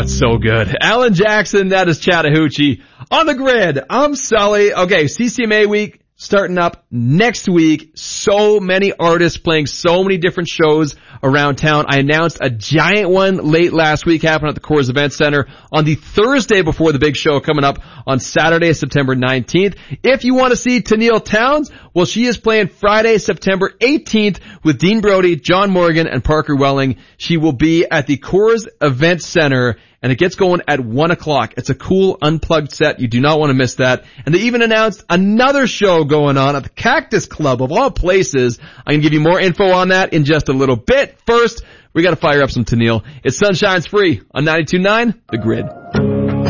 it's so good. Alan Jackson, that is Chattahoochee. On the Grid, I'm Sully. Okay, CCMA week starting up next week. So many artists playing so many different shows around town. I announced a giant one late last week happening at the Coors Event Center on the Thursday before the big show coming up on Saturday, September 19th. If you want to see Tennille Townes, well, she is playing Friday, September 18th with Dean Brody, John Morgan, and Parker Welling. She will be at the Coors Event Center, and it gets going at 1 o'clock. It's a cool unplugged set. You do not want to miss that. And they even announced another show going on at the Cactus Club of all places. I'm going to give you more info on that in just a little bit. First, we got to fire up some Tennille. It's Sunshine's Free on 92.9 The Grid.